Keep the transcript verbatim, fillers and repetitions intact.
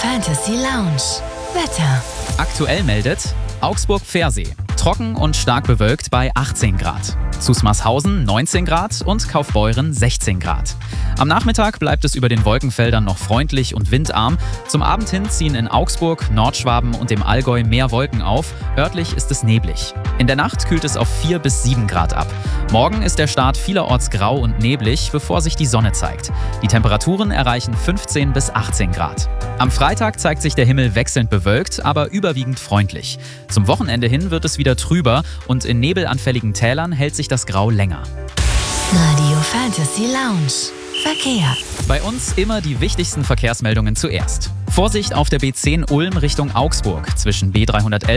Fantasy Lounge. Wetter. Aktuell meldet Augsburg-Pfersee. Trocken und stark bewölkt bei achtzehn Grad. Zusmarshausen neunzehn Grad und Kaufbeuren sechzehn Grad. Am Nachmittag bleibt es über den Wolkenfeldern noch freundlich und windarm. Zum Abend hin ziehen in Augsburg, Nordschwaben und dem Allgäu mehr Wolken auf. Örtlich ist es neblig. In der Nacht kühlt es auf vier bis sieben Grad ab. Morgen ist der Start vielerorts grau und neblig, bevor sich die Sonne zeigt. Die Temperaturen erreichen fünfzehn bis achtzehn Grad. Am Freitag zeigt sich der Himmel wechselnd bewölkt, aber überwiegend freundlich. Zum Wochenende hin wird es wieder trüber und in nebelanfälligen Tälern hält sich das Grau länger. Radio Fantasy Lounge. Verkehr. Bei uns immer die wichtigsten Verkehrsmeldungen zuerst. Vorsicht auf der B zehn Ulm Richtung Augsburg zwischen B dreihundertelf